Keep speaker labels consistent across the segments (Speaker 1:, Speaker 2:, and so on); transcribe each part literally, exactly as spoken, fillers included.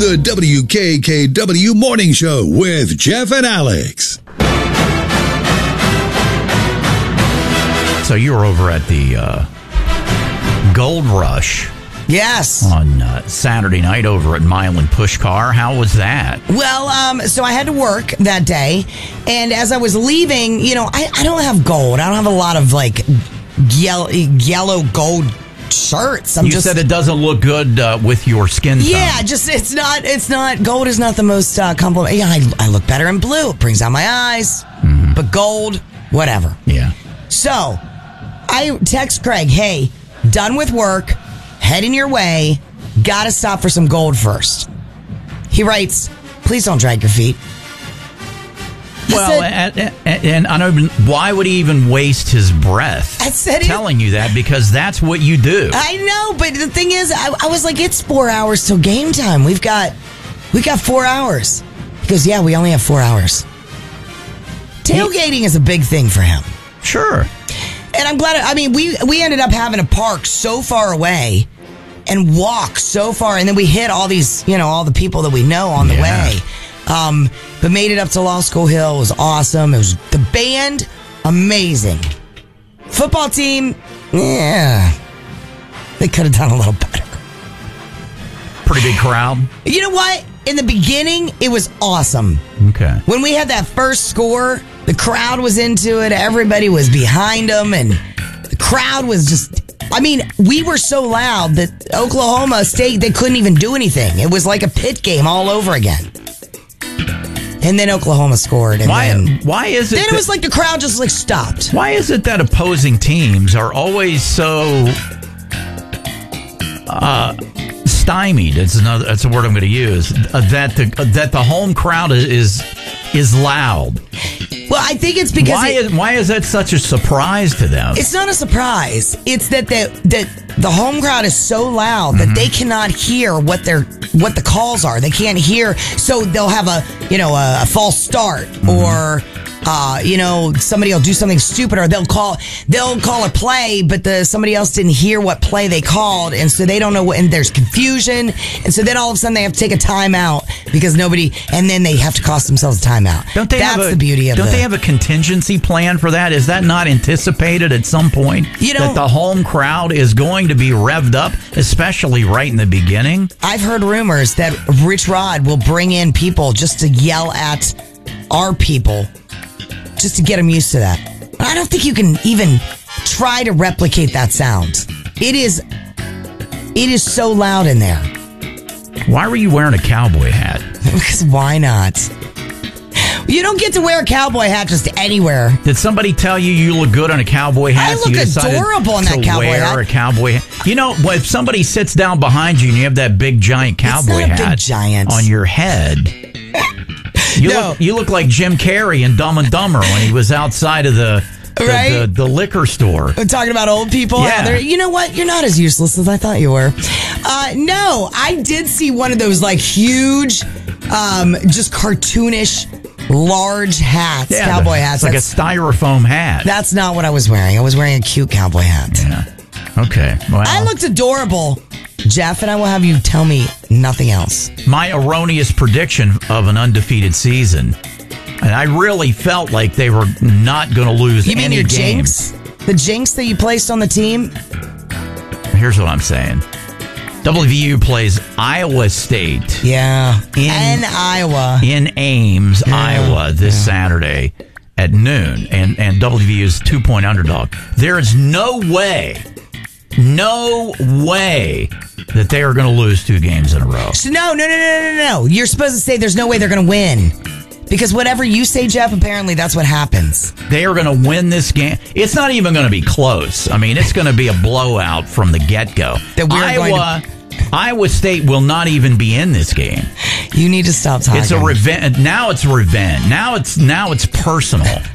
Speaker 1: The W K K W Morning Show with Jeff and Alex.
Speaker 2: So you were over at the uh, Gold Rush.
Speaker 3: Yes.
Speaker 2: On uh, Saturday night over at Milan Pushkar. How was that?
Speaker 3: Well, um, so I had to work that day, and as I was leaving, you know, I, I don't have gold. I don't have a lot of like yellow, yellow gold shirts. I'm
Speaker 2: you
Speaker 3: just,
Speaker 2: said it doesn't look good uh, with your skin tone.
Speaker 3: Yeah, just it's not. It's not. Gold is not the most uh, compliment. Yeah, I, I look better in blue. It brings out my eyes. Mm-hmm. But gold, whatever.
Speaker 2: Yeah.
Speaker 3: So I text Craig, hey, done with work, heading your way, gotta stop for some gold first. He writes, please don't drag your feet. I
Speaker 2: Well,
Speaker 3: said,
Speaker 2: and, and, and I don't even, why would he even waste his breath
Speaker 3: I said
Speaker 2: telling you that? Because that's what you do.
Speaker 3: I know, but the thing is, I, I was like, it's four hours till game time. We've got, we got four hours. He goes, yeah, we only have four hours. Tailgating is a big thing for him.
Speaker 2: Sure.
Speaker 3: And I'm glad, I mean, we, we ended up having to park so far away and walk so far. And then we hit all these, you know, all the people that we know on the
Speaker 2: Yeah.
Speaker 3: way. Um, but made it up to Law School Hill. It was awesome. It was the band, amazing. Football team, yeah, they could have done a little better.
Speaker 2: Pretty big crowd.
Speaker 3: You know what? In the beginning, it was awesome.
Speaker 2: Okay.
Speaker 3: When we had that first score, the crowd was into it. Everybody was behind them, and the crowd was just, I mean, we were so loud that Oklahoma State, they couldn't even do anything. It was like a pit game all over again. And then Oklahoma scored. And
Speaker 2: Why?
Speaker 3: Then,
Speaker 2: why is it?
Speaker 3: then it
Speaker 2: that-
Speaker 3: was like the crowd just like stopped.
Speaker 2: Why is it that opposing teams are always so uh, stymied? It's another. That's a word I'm going to use. Uh, that the uh, that the home crowd is is, is loud.
Speaker 3: Well, I think it's because
Speaker 2: Why
Speaker 3: it,
Speaker 2: is why is that such a surprise to them?
Speaker 3: it's not a surprise. It's that the that the home crowd is so loud that
Speaker 2: Mm-hmm.
Speaker 3: they cannot hear what their what the calls are. They can't hear, so they'll have a you know a, a false start
Speaker 2: Mm-hmm.
Speaker 3: or. Uh, you know, somebody will do something stupid, or they'll call they'll call a play, but the somebody else didn't hear what play they called, and so they don't know what. And there's confusion, and so then all of a sudden they have to take a timeout because nobody, and then they have to cost themselves a timeout.
Speaker 2: Don't they
Speaker 3: That's
Speaker 2: have a,
Speaker 3: the beauty of
Speaker 2: Don't
Speaker 3: the,
Speaker 2: they have a contingency plan for that? Is that not anticipated at some point?
Speaker 3: You know-
Speaker 2: that the home crowd is going to be revved up, especially right in the beginning.
Speaker 3: I've heard rumors that Rich Rod will bring in people just to yell at our people, just to get them used to that. I don't think you can even try to replicate that sound. It is, it is so loud in there.
Speaker 2: Why were you wearing a cowboy hat?
Speaker 3: Because why not? You don't get to wear a cowboy hat just anywhere.
Speaker 2: Did somebody tell you you look good on a cowboy hat?
Speaker 3: I
Speaker 2: so
Speaker 3: look
Speaker 2: you decided
Speaker 3: adorable in that
Speaker 2: to
Speaker 3: cowboy
Speaker 2: wear
Speaker 3: hat.
Speaker 2: a cowboy hat? You know, if somebody sits down behind you and you have that big giant cowboy
Speaker 3: not a big
Speaker 2: hat
Speaker 3: giant.
Speaker 2: on your head, you
Speaker 3: No.
Speaker 2: look you look like Jim Carrey in Dumb and Dumber when he was outside of the the,
Speaker 3: Right?
Speaker 2: the, the liquor store.
Speaker 3: I'm talking about old people.
Speaker 2: Yeah.
Speaker 3: How they're- You know what? You're not as useless as I thought you were. Uh, no, I did see one of those like huge, um, just cartoonish, large hats,
Speaker 2: Yeah,
Speaker 3: cowboy
Speaker 2: it's
Speaker 3: hats.
Speaker 2: like a
Speaker 3: That's,
Speaker 2: styrofoam hat.
Speaker 3: that's not what I was wearing. I was wearing a cute cowboy hat.
Speaker 2: Yeah. Okay. Well,
Speaker 3: I looked adorable, Jeff, and I will have you tell me nothing else.
Speaker 2: my erroneous prediction of an undefeated season, and I really felt like they were not going to lose
Speaker 3: You mean
Speaker 2: any
Speaker 3: your
Speaker 2: games.
Speaker 3: jinx? The jinx that you placed on the team?
Speaker 2: Here's what I'm saying. W V U plays Iowa State
Speaker 3: Yeah.
Speaker 2: In-
Speaker 3: and Iowa.
Speaker 2: in Ames,
Speaker 3: Yeah,
Speaker 2: Iowa, this
Speaker 3: yeah.
Speaker 2: Saturday at noon, and, and W V U is two-point underdog. There is no way, no way that they are going to lose two games in a row.
Speaker 3: So no, no, no, no, no, no. You're supposed to say there's no way they're going to win. Because whatever you say, Jeff, apparently that's what happens.
Speaker 2: They are going to win this game. It's not even going to be close. I mean, it's going to be a blowout from the get-go.
Speaker 3: That we are
Speaker 2: Iowa,
Speaker 3: going
Speaker 2: Iowa State will not even be in this game.
Speaker 3: You need to stop talking.
Speaker 2: It's a revenge. Now it's revenge. Now it's now it's personal.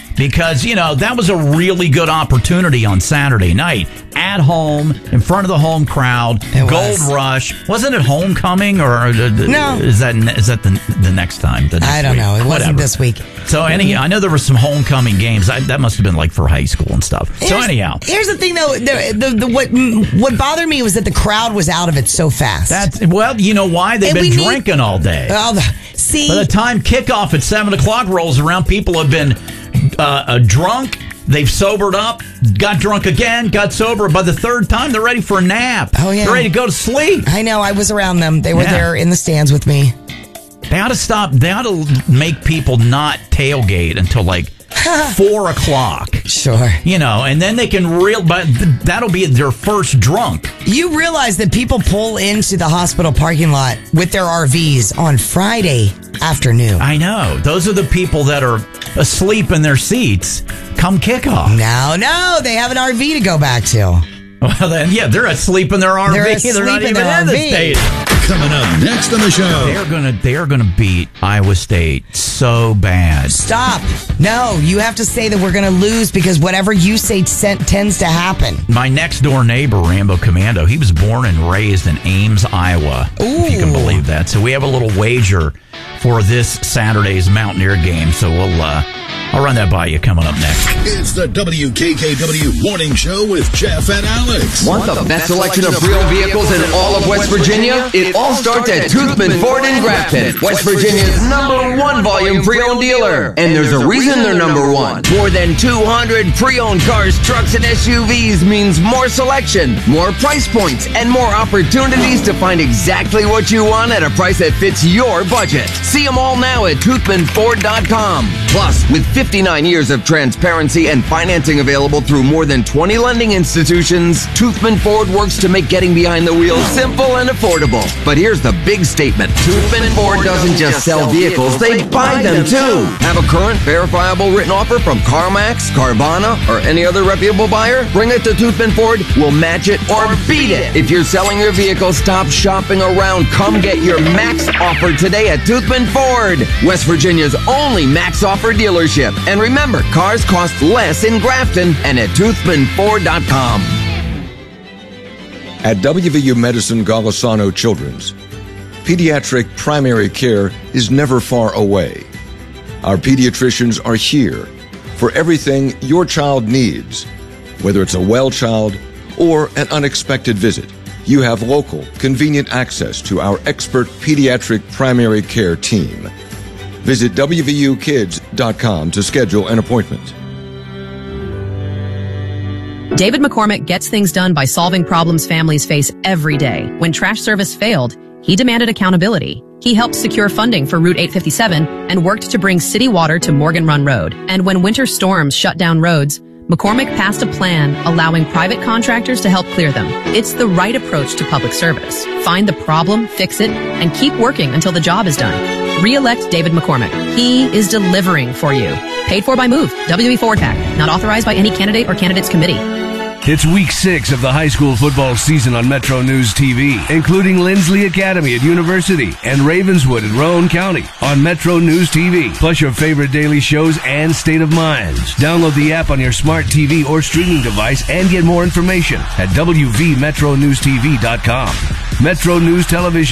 Speaker 2: because, you know, that was a really good opportunity on Saturday night. At home, in front of the home crowd,
Speaker 3: It
Speaker 2: Gold
Speaker 3: was.
Speaker 2: Rush. Wasn't it Homecoming, or uh,
Speaker 3: No.
Speaker 2: is that is that the the next time? The next
Speaker 3: I don't
Speaker 2: week?
Speaker 3: know. It wasn't
Speaker 2: Whatever.
Speaker 3: this week.
Speaker 2: So any, I know there were some homecoming games. I, that must have been like for high school and stuff. So
Speaker 3: Here's-
Speaker 2: anyhow,
Speaker 3: here's the thing, though. The, the, the, what what bothered me was that the crowd was out of it so fast.
Speaker 2: that's well, you know why they've
Speaker 3: And
Speaker 2: been
Speaker 3: we need-
Speaker 2: drinking all day.
Speaker 3: Oh, the- see,
Speaker 2: By the time kickoff at seven o'clock rolls around, people have been uh, uh, drunk. They've sobered up, got drunk again, got sober. By the third time, they're ready for a nap.
Speaker 3: Oh, yeah.
Speaker 2: They're ready to go to sleep.
Speaker 3: I know. I was around them. They were
Speaker 2: Yeah.
Speaker 3: there in the stands with me.
Speaker 2: They ought to stop. They ought to make people not tailgate until like four o'clock.
Speaker 3: Sure.
Speaker 2: You know, and then they can real. But th- that'll be their first drunk.
Speaker 3: You realize that people pull into the hospital parking lot with their R Vs on Friday afternoon.
Speaker 2: I know. Those are the people that are asleep in their seats come kickoff.
Speaker 3: No, no, they have an R V to go back to.
Speaker 2: Well, then, yeah, they're asleep in their R V.
Speaker 3: They're
Speaker 2: They're,
Speaker 3: asleep
Speaker 2: not
Speaker 3: in
Speaker 2: even
Speaker 3: their
Speaker 2: in the
Speaker 3: R V.
Speaker 2: stadium.
Speaker 1: Coming up next on the show.
Speaker 2: They're gonna, they're gonna beat Iowa State so bad.
Speaker 3: Stop. No, you have to say that we're going to lose because whatever you say t- tends to happen.
Speaker 2: My next door neighbor, Rambo Commando, he was born and raised in Ames, Iowa. If you can
Speaker 3: Ooh.
Speaker 2: believe that. So we have a little wager for this Saturday's Mountaineer game. So we'll, uh, I'll run that by you coming up next.
Speaker 1: It's the W K K W Morning Show with Jeff and Alex.
Speaker 4: Want the best selection of pre-owned vehicles in all of West Virginia? It all starts at Toothman Ford in Grafton, West Virginia's number one volume pre-owned dealer. And there's a reason they're number one. More than two hundred pre-owned cars, trucks, and S U Vs means more selection, more price points, and more opportunities to find exactly what you want at a price that fits your budget. See them all now at toothman ford dot com. Plus, with fifty-nine years of transparency and financing available through more than twenty lending institutions, Toothman Ford works to make getting behind the wheel simple and affordable. But here's the big statement. Toothman Ford doesn't just sell vehicles, they buy them too. Have a current, verifiable written offer from CarMax, Carvana, or any other reputable buyer? Bring it to Toothman Ford, we'll match it or beat it. If you're selling your vehicle, stop shopping around. Come get your max offer today at Toothman Ford, West Virginia's only max offer dealership. And remember, cars cost less in Grafton and at toothman ford dot com.
Speaker 5: At W V U Medicine Golisano Children's, pediatric primary care is never far away. Our pediatricians are here for everything your child needs. Whether it's a well child or an unexpected visit, you have local, convenient access to our expert pediatric primary care team. Visit W V U kids dot com to schedule an appointment.
Speaker 6: David McCormick gets things done by solving problems families face every day. When trash service failed, he demanded accountability. He helped secure funding for Route eight fifty-seven and worked to bring city water to Morgan Run Road. And when winter storms shut down roads, McCormick passed a plan allowing private contractors to help clear them. It's the right approach to public service. Find the problem, fix it, and keep working until the job is done. Re-elect David McCormick. He is delivering for you. Paid for by Move, W E Ford PAC. Not authorized by any candidate or candidates committee.
Speaker 7: It's week six of the high school football season on Metro News T V, including Lindsley Academy at University and Ravenswood in Rowan County on Metro News T V, plus your favorite daily shows and State of Minds. Download the app on your smart T V or streaming device and get more information at w v metro news t v dot com. Metro News Television.